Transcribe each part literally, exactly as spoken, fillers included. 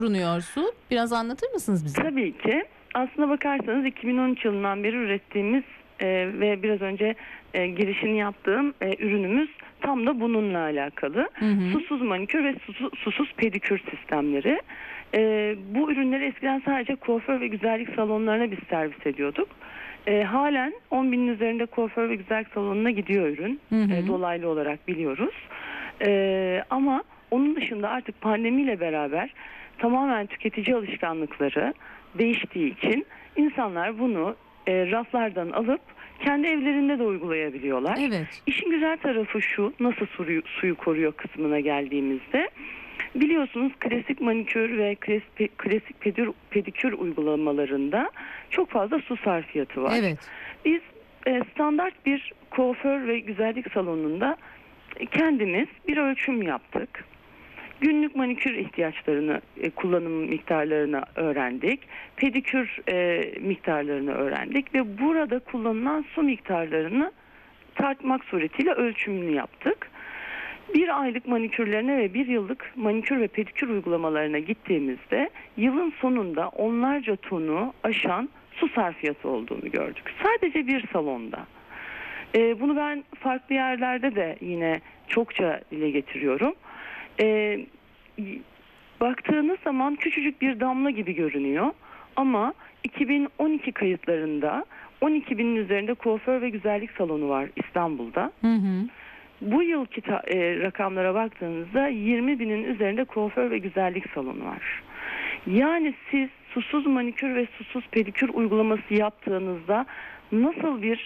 bulunuyor su? Biraz anlatır mısınız bize? Tabii ki. Aslına bakarsanız iki bin on üç yılından beri ürettiğimiz e, ve biraz önce e, girişini yaptığım e, ürünümüz tam da bununla alakalı. Hı hı. Susuz manikür ve susuz, susuz pedikür sistemleri. E, bu ürünleri eskiden sadece kuaför ve güzellik salonlarına biz servis ediyorduk. E, halen on binin üzerinde kuaför ve güzellik salonuna gidiyor ürün. Hı hı. E, dolaylı olarak biliyoruz. E, ama onun dışında artık pandemiyle beraber tamamen tüketici alışkanlıkları değiştiği için insanlar bunu e, raflardan alıp kendi evlerinde de uygulayabiliyorlar. Evet. İşin güzel tarafı şu, nasıl suyu, suyu koruyor kısmına geldiğimizde, biliyorsunuz klasik manikür ve klasik, klasik pedikür, pedikür uygulamalarında çok fazla su sarfiyatı var. Evet. Biz e, standart bir kuaför ve güzellik salonunda kendimiz bir ölçüm yaptık. Günlük manikür ihtiyaçlarını, e, kullanım miktarlarını öğrendik. Pedikür e, miktarlarını öğrendik ve burada kullanılan su miktarlarını tartmak suretiyle ölçümünü yaptık. Bir aylık manikürlerine ve bir yıllık manikür ve pedikür uygulamalarına gittiğimizde yılın sonunda onlarca tonu aşan su sarfiyatı olduğunu gördük. Sadece bir salonda. E, bunu ben farklı yerlerde de yine çokça dile getiriyorum. E, baktığınız zaman küçücük bir damla gibi görünüyor ama iki bin on iki kayıtlarında on iki binin üzerinde kuaför ve güzellik salonu var İstanbul'da. Hı hı. Bu yılki ta, e, rakamlara baktığınızda yirmi binin üzerinde kuaför ve güzellik salonu var. Yani siz susuz manikür ve susuz pedikür uygulaması yaptığınızda nasıl bir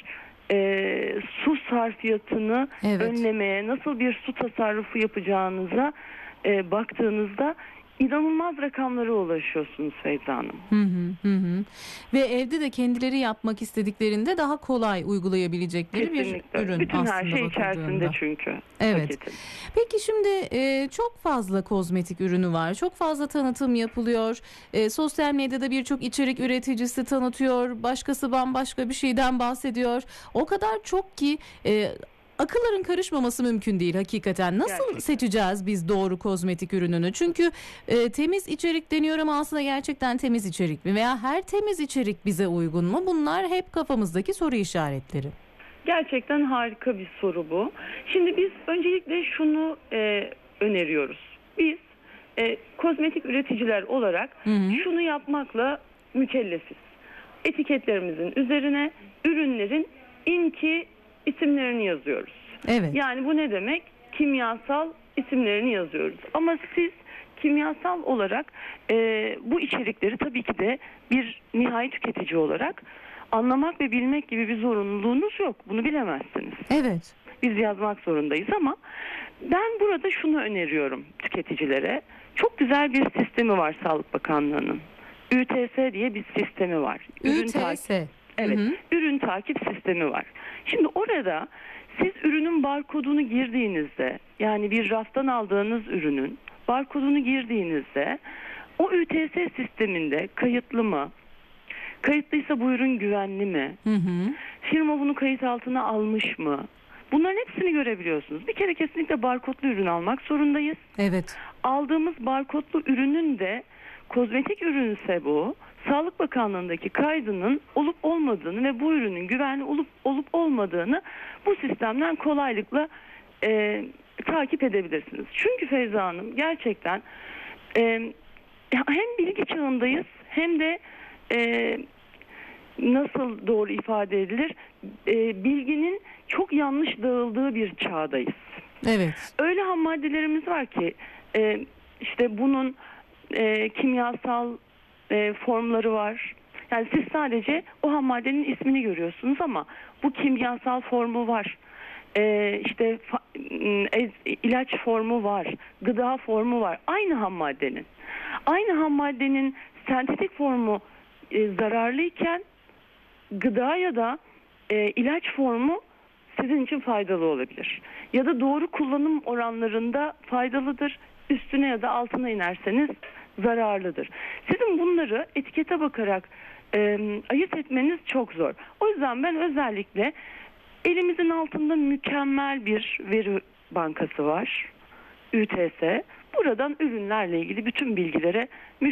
e, su sarfiyatını Evet. önlemeye, nasıl bir su tasarrufu yapacağınıza e, baktığınızda inanılmaz rakamlara ulaşıyorsunuz Feyza Hanım. Hı hı hı hı. Ve evde de kendileri yapmak istediklerinde daha kolay uygulayabilecekleri Kesinlikle. bir ürün Bütün aslında her şey bakıldığında. içerisinde çünkü. Evet. Paketin. Peki şimdi e, çok fazla kozmetik ürünü var. Çok fazla tanıtım yapılıyor. E, sosyal medyada birçok içerik üreticisi tanıtıyor. Başkası bambaşka bir şeyden bahsediyor. O kadar çok ki e, akılların karışmaması mümkün değil hakikaten. Nasıl Gerçekten. seçeceğiz biz doğru kozmetik ürününü? Çünkü e, temiz içerik deniyor ama aslında gerçekten temiz içerik mi? Veya her temiz içerik bize uygun mu? Bunlar hep kafamızdaki soru işaretleri. Gerçekten harika bir soru bu. Şimdi biz öncelikle şunu e, öneriyoruz. Biz e, kozmetik üreticiler olarak Hı hı. şunu yapmakla mükellefiz. Etiketlerimizin üzerine ürünlerin imki isimlerini yazıyoruz. Evet. Yani bu ne demek? Kimyasal isimlerini yazıyoruz. Ama siz kimyasal olarak e, bu içerikleri tabii ki de bir nihai tüketici olarak anlamak ve bilmek gibi bir zorunluluğunuz yok. Bunu bilemezsiniz. Evet. Biz yazmak zorundayız ama ben burada şunu öneriyorum tüketicilere. Çok güzel bir sistemi var Sağlık Bakanlığı'nın. Ü T S diye bir sistemi var. Ürün Ü T takip- S. Evet, Hı hı. ürün takip sistemi var. Şimdi orada siz ürünün barkodunu girdiğinizde, yani bir raftan aldığınız ürünün barkodunu girdiğinizde o Ü T S sisteminde kayıtlı mı? Kayıtlıysa bu ürün güvenli mi? Hı hı. Firma bunu kayıt altına almış mı? Bunların hepsini görebiliyorsunuz. Bir kere kesinlikle barkodlu ürün almak zorundayız. Evet. Aldığımız barkodlu ürünün de kozmetik ürünse bu, Sağlık Bakanlığı'ndaki kaydının olup olmadığını ve bu ürünün güvenli olup olup olmadığını bu sistemden kolaylıkla e, takip edebilirsiniz. Çünkü Feyza Hanım gerçekten e, hem bilgi çağındayız hem de e, nasıl doğru ifade edilir, e, bilginin çok yanlış dağıldığı bir çağdayız. Evet. Öyle ham maddelerimiz var ki e, işte bunun e, kimyasal e, formları var. Yani siz sadece o ham maddenin ismini görüyorsunuz ama bu kimyasal formu var. E, işte fa- e, ilaç formu var, gıda formu var. Aynı ham maddenin. Aynı ham maddenin sentetik formu e, zararlıyken gıda ya da e, ilaç formu sizin için faydalı olabilir. Ya da doğru kullanım oranlarında faydalıdır. Üstüne ya da altına inerseniz zararlıdır. Sizin bunları etikete bakarak e, ayırt etmeniz çok zor. O yüzden ben özellikle elimizin altında mükemmel bir veri bankası var. Ü T S. Buradan ürünlerle ilgili bütün bilgilere